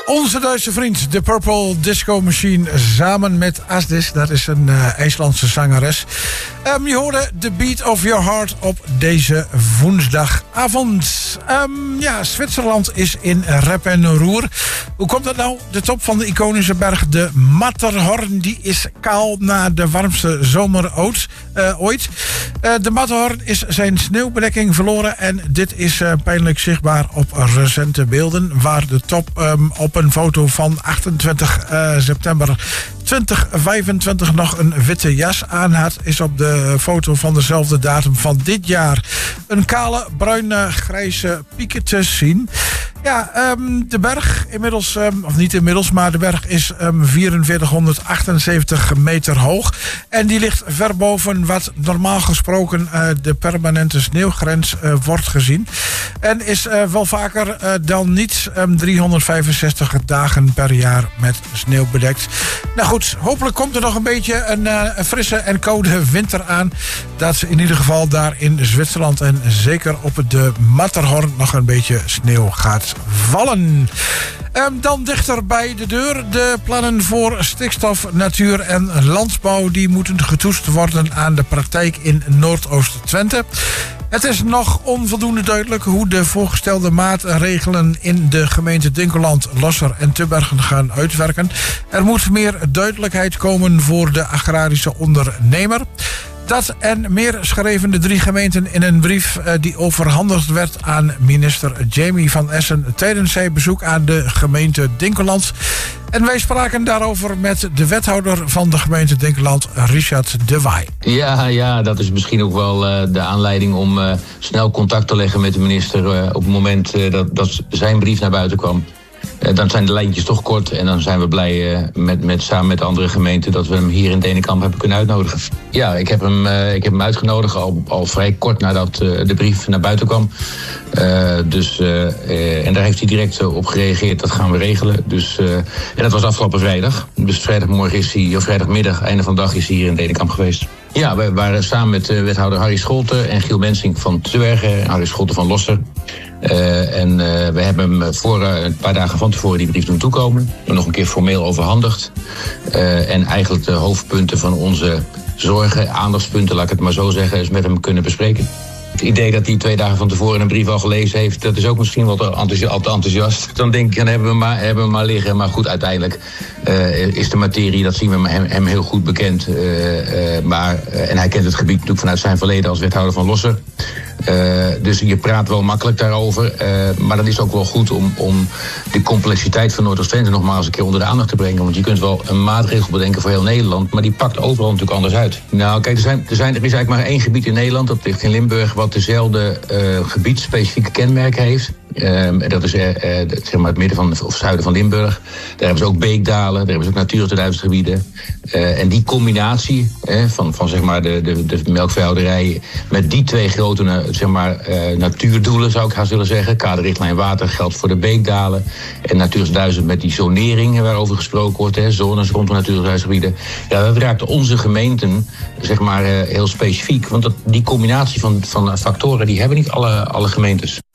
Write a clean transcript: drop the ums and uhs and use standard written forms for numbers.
Onze Duitse vriend, de Purple Disco Machine, samen met Asdis. Dat is een IJslandse zangeres. Je hoorde The Beat of Your Heart op deze woensdagavond. Zwitserland is in rep en roer. Hoe komt dat nou? De top van de iconische berg, de Matterhorn, die is kaal na de warmste zomer ooit. De Matterhorn is zijn sneeuwbedekking verloren en dit is pijnlijk zichtbaar op recente beelden, waar de top op een foto van 28 september 2025 nog een witte jas aan had, is op de foto van dezelfde datum van dit jaar een kale, bruine, grijze pieken te zien. Ja, de berg inmiddels, of niet inmiddels, maar de berg is 4478 meter hoog. En die ligt ver boven wat normaal gesproken de permanente sneeuwgrens wordt gezien. En is wel vaker dan niet 365 dagen per jaar met sneeuw bedekt. Nou goed, hopelijk komt er nog een beetje een frisse en koude winter aan. Dat in ieder geval daar in Zwitserland en zeker op de Matterhorn nog een beetje sneeuw gaat vallen. Dan dichter bij de deur. De plannen voor stikstof, natuur en landbouw die moeten getoetst worden aan de praktijk in Noordoost-Twente. Het is nog onvoldoende duidelijk hoe de voorgestelde maatregelen in de gemeente Dinkeland, Losser en Tubbergen gaan uitwerken. Er moet meer duidelijkheid komen voor de agrarische ondernemer. Dat en meer schreven de 3 gemeenten in een brief die overhandigd werd aan minister Jamie van Essen tijdens zijn bezoek aan de gemeente Dinkeland. En wij spraken daarover met de wethouder van de gemeente Dinkeland, Richard de Waay. Ja, dat is misschien ook wel de aanleiding om snel contact te leggen met de minister op het moment dat zijn brief naar buiten kwam. Dan zijn de lijntjes toch kort en dan zijn we blij samen met de andere gemeenten dat we hem hier in Denenkamp hebben kunnen uitnodigen. Ja, ik heb hem uitgenodigd al vrij kort nadat de brief naar buiten kwam. En daar heeft hij direct op gereageerd. Dat gaan we regelen. En dat was afgelopen vrijdag. Dus vrijdagmiddag, einde van de dag, is hij hier in Denenkamp geweest. Ja, we waren samen met wethouder Harry Scholten en Giel Mensink van Tubbergen en Harry Scholten van Losser. We hebben hem een paar dagen van tevoren die brief doen toekomen. Nog een keer formeel overhandigd. En eigenlijk de hoofdpunten van onze zorgen, aandachtspunten, laat ik het maar zo zeggen, is met hem kunnen bespreken. Het idee dat hij 2 dagen van tevoren een brief al gelezen heeft, dat is ook misschien wel te enthousiast. Dan denk ik, dan hebben we maar liggen. Maar goed, uiteindelijk is de materie, dat zien we hem heel goed bekend. En hij kent het gebied natuurlijk vanuit zijn verleden als wethouder van Losser. Dus je praat wel makkelijk daarover. Maar dan is het ook wel goed om de complexiteit van Noordoost-Twente nog maar eens een keer onder de aandacht te brengen. Want je kunt wel een maatregel bedenken voor heel Nederland, maar die pakt overal natuurlijk anders uit. Nou, kijk, er is eigenlijk maar 1 gebied in Nederland, dat ligt in Limburg, wat dezelfde gebiedsspecifieke kenmerken heeft. Dat is het midden van of zuiden van Limburg. Daar hebben ze ook beekdalen, daar hebben ze ook Natura 2000 gebieden. En die combinatie van zeg maar de melkveehouderij met die 2 grote natuurdoelen, zou ik haast willen zeggen. Kaderrichtlijn water geldt voor de beekdalen. En Natura 2000 met die zonering waarover gesproken wordt. Zones rondom Natura 2000 gebieden. Ja, dat raakt onze gemeenten heel specifiek. Want die combinatie van factoren die hebben niet alle gemeentes.